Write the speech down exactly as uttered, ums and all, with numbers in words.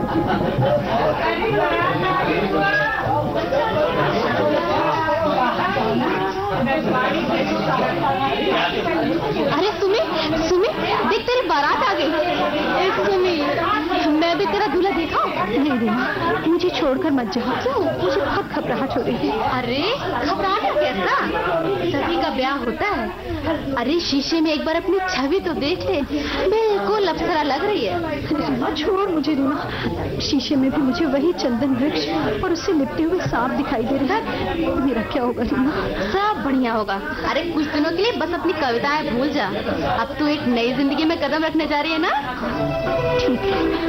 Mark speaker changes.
Speaker 1: अरे सुमी, सुमी, देख तेरी बारात आ गई। सुमी, मैं भी तेरा दूल्हा देखा। नहीं रीमा, मुझे छोड़कर मत जाओ। क्यों? मुझे बहुत घबराहट हो रही है। अरे घबराहट कैसा? सभी का ब्याह होता है। अरे शीशे में एक बार अपनी छवि तो देख ले, बिल्कुल अप्सरा लग रही है। रीमा छोड़ मुझे रीमा, शीशे में भी मुझे वही चंदन वृक्ष और उससे लिपटे हुए सांप दिखाई दे रहा है। मेरा क्या होगा रीमा? सब बढ़िया होगा। अरे कुछ दिनों के लिए बस अपनी कविताएं भूल जा। अब तू एक नई जिंदगी में कदम रखने जा रही है ना। ठीक है।